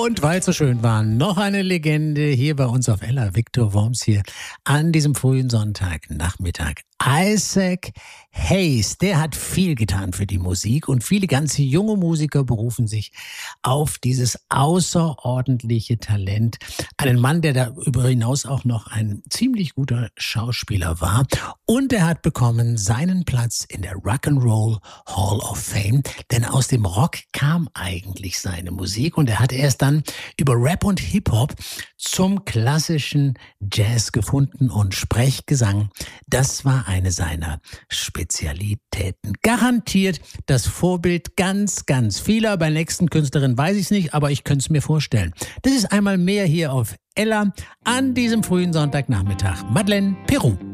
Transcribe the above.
Und weil es so schön war, noch eine Legende hier bei uns auf Ella. Victor Worms hier an diesem frühen Sonntagnachmittag. Isaac Hayes, der hat viel getan für die Musik und viele ganz junge Musiker berufen sich auf dieses außerordentliche Talent. Einen Mann, der darüber hinaus auch noch ein ziemlich guter Schauspieler war. Und er hat bekommen seinen Platz in der Rock'n'Roll Hall of Fame. Denn aus dem Rock kam eigentlich seine Musik und er hat erst dann über Rap und Hip-Hop zum klassischen Jazz gefunden und Sprechgesang. Das war eine seiner Spezialitäten. Garantiert das Vorbild ganz, ganz vieler. Bei der nächsten Künstlerin weiß ich es nicht, aber ich könnte es mir vorstellen. Das ist einmal mehr hier auf Ella an diesem frühen Sonntagnachmittag. Madeleine Peru.